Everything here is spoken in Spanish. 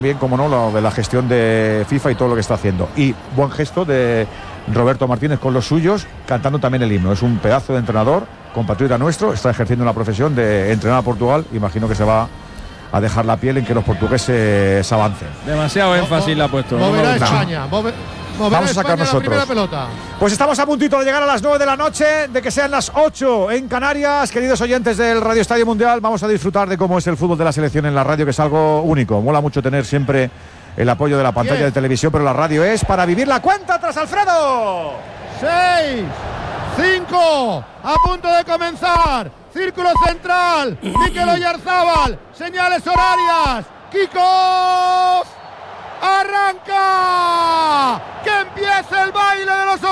Bien, como no, lo de la gestión de FIFA y todo lo que está haciendo. Y buen gesto de Roberto Martínez con los suyos, cantando también el himno. Es un pedazo de entrenador, compatriota nuestro, está ejerciendo una profesión de entrenar a Portugal. Imagino que se va a dejar la piel en que los portugueses avancen. Demasiado énfasis le ha puesto. Moverá España. Vamos a sacar nosotros. La pelota. Pues estamos a puntito de llegar a las 9 de la noche, de que sean las 8 en Canarias. Queridos oyentes del Radio Estadio Mundial, vamos a disfrutar de cómo es el fútbol de la selección en la radio, que es algo único. Mola mucho tener siempre el apoyo de la pantalla de televisión, pero la radio es para vivir la cuenta tras Alfredo. 6, 5, a punto de comenzar. Círculo central, Mikel Oyarzábal, señales horarias. Kickoff. ¡Arranca! ¡Que empiece el baile de los